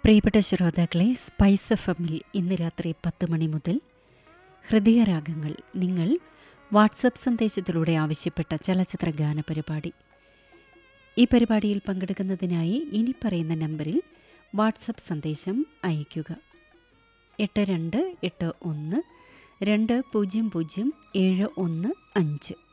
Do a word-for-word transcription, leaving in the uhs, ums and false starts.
പ്രിയപ്പെട്ട ശ്രോതാക്കളെ, spice F എമ്മിൽ ഇന്ന് രാത്രി പത്ത് മണി മുതൽ ഹൃദയരാഗങ്ങൾ, നിങ്ങൾ വാട്സപ്പ് സന്ദേശത്തിലൂടെ ആവശ്യപ്പെട്ട ചലച്ചിത്ര ഗാന പരിപാടി. ഈ പരിപാടിയിൽ പങ്കെടുക്കുന്നതിനായി ഇനി പറയുന്ന നമ്പറിൽ വാട്സപ്പ് സന്ദേശം അയയ്ക്കുക. എട്ട് രണ്ട് എട്ട് ഒന്ന് രണ്ട് പൂജ്യം പൂജ്യം ഏഴ് ഒന്ന് അഞ്ച്.